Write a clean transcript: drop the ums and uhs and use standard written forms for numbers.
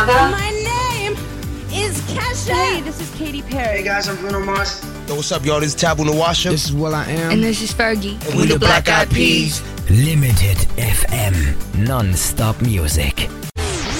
My name is Kesha. Hey, this is Katy Perry. Hey guys, I'm Bruno Mars. Yo, what's up, y'all? This is Taboo Nawasha. This is Will I Am. And this is Fergie. And we the Black Eyed Peas. Limited FM. Non-stop music.